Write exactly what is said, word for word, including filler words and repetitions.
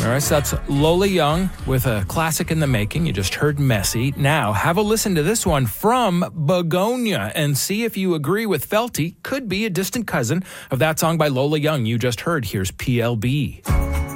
All right, so that's Lola Young with a classic in the making. You just heard Messy. Now, have a listen to this one from Begonia and see if you agree with Felty. Could be a distant cousin of that song by Lola Young you just heard. Here's P L B.